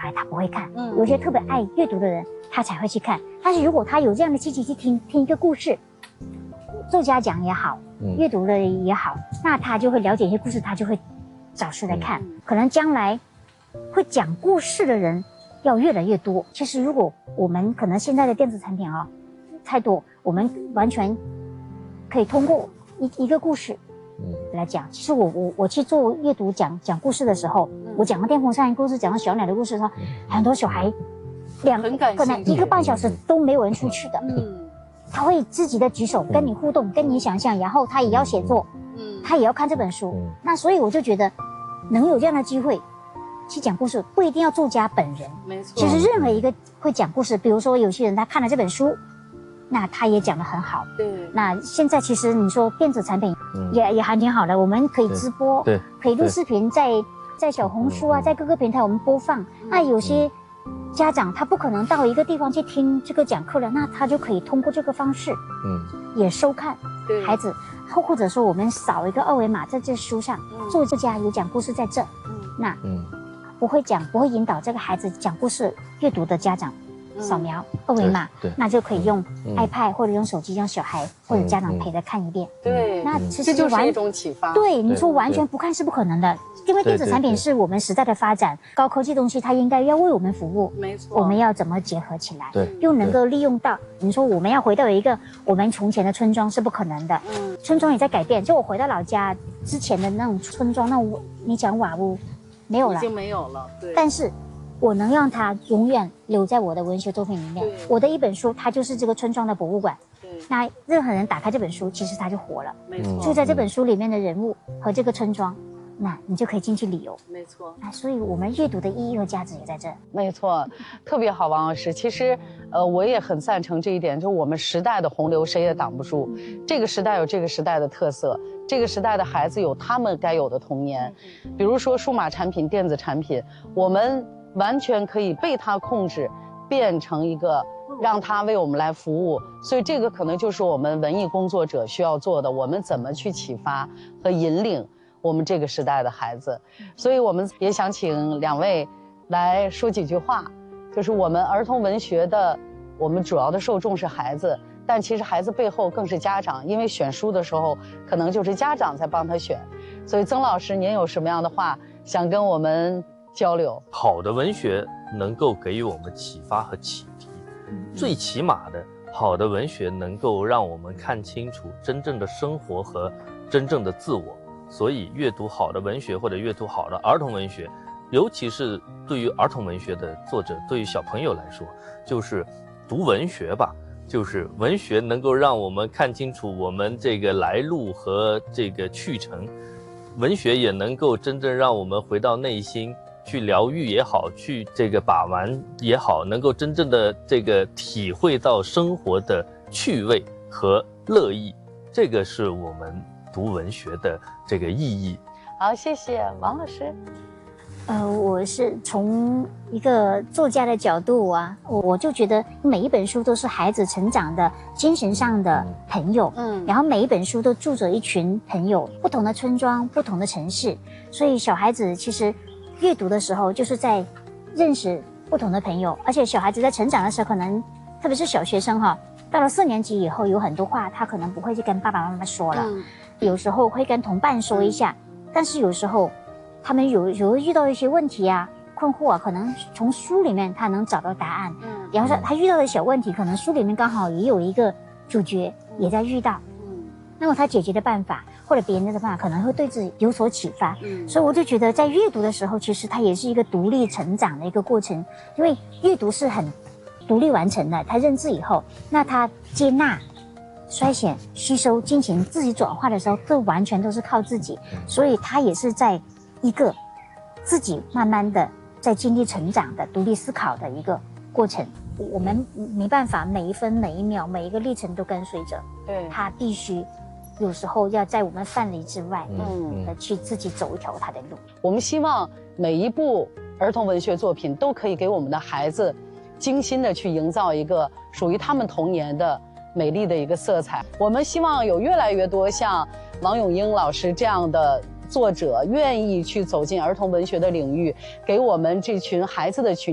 孩他不会看，有些特别爱阅读的人他才会去看。但是如果他有这样的积极去听一个故事，作家讲也好，阅读了也好，那他就会了解一些故事，他就会找书来看。可能将来会讲故事的人要越来越多。其实如果我们可能现在的电子产品太多，我们完全可以通过一个故事来讲。其实我去做阅读讲故事的时候，我讲到电风扇的故事，讲到小鸟的故事的时候，很多小孩可能1个半小时都没有人出去的，他会自己的举手跟你互动，跟你想象，然后他也要写作，他也要看这本书。那所以我就觉得能有这样的机会去讲故事，不一定要作家本人，没错。其实任何一个会讲故事，比如说有些人他看了这本书，那他也讲得很好。对。那现在其实你说电子产品也还挺好的，我们可以直播，对，可以录视频，在小红书啊，在各个平台我们播放。那有些家长他不可能到一个地方去听这个讲课了，那他就可以通过这个方式，也收看孩子，或者说我们扫一个二维码在这书上，作家有讲故事在这，那不会引导这个孩子讲故事阅读的家长扫描二维码，那就可以用 iPad 或者用手机让小孩或者家长陪着看一遍。对，那其实这就是一种启发。 对，你说完全不看是不可能的，因为电子产品是我们时代的发展，高科技东西它应该要为我们服务。没错，我们要怎么结合起来，又能够利用到？你说我们要回到一个我们从前的村庄是不可能的，村庄也在改变。就我回到老家之前的那种村庄，你讲瓦屋没有了，已经没有了。对，但是我能让它永远留在我的文学作品里面。我的一本书，它就是这个村庄的博物馆。那任何人打开这本书，其实它就活了。没错，就在这本书里面的人物和这个村庄，那你就可以进去旅游。没错。那所以我们阅读的意义和价值也在这。 没错，特别好，王老师。其实，我也很赞成这一点，就是我们时代的洪流谁也挡不住。这个时代有这个时代的特色，这个时代的孩子有他们该有的童年。比如说数码产品、电子产品，我们完全可以被它控制，变成一个让它为我们来服务。所以这个可能就是我们文艺工作者需要做的，我们怎么去启发和引领我们这个时代的孩子。所以我们也想请2位来说几句话，就是我们儿童文学的我们主要的受众是孩子，但其实孩子背后更是家长，因为选书的时候可能就是家长在帮他选。所以曾老师，您有什么样的话想跟我们交流？ 好的文学能够给予我们启发和启迪，最起码的好的文学能够让我们看清楚真正的生活和真正的自我。所以阅读好的文学或者阅读好的儿童文学，尤其是对于儿童文学的作者，对于小朋友来说，就是读文学吧，就是文学能够让我们看清楚我们这个来路和这个去程，文学也能够真正让我们回到内心去疗愈也好，去这个把玩也好，能够真正的这个体会到生活的趣味和乐意，这个是我们读文学的这个意义。 好，谢谢王老师。 我是从一个作家的角度啊，我就觉得每一本书都是孩子成长的精神上的朋友，然后每一本书都住着一群朋友，不同的村庄，不同的城市，所以小孩子其实阅读的时候就是在认识不同的朋友，而且小孩子在成长的时候，可能特别是小学生到了4年级以后，有很多话他可能不会去跟爸爸妈妈说了，有时候会跟同伴说一下，但是有时候他们有遇到一些问题啊、困惑啊，可能从书里面他能找到答案。然后说他遇到的小问题，可能书里面刚好也有一个主角也在遇到。那么他解决的办法或者别人的办法，可能会对自己有所启发。所以我就觉得在阅读的时候，其实它也是一个独立成长的一个过程，因为阅读是很独立完成的。他认知以后，那他接纳、筛选、吸收、进行自己转化的时候，这完全都是靠自己。所以他也是在一个自己慢慢的在经历成长的独立思考的一个过程。我们没办法每一分每一秒每一个历程都跟随着，他必须有时候要在我们范围之外，去自己走一条他的路。 我们希望每一部儿童文学作品都可以给我们的孩子精心的去营造一个属于他们童年的美丽的一个色彩。我们希望有越来越多像王永英老师这样的作者愿意去走进儿童文学的领域，给我们这群孩子的群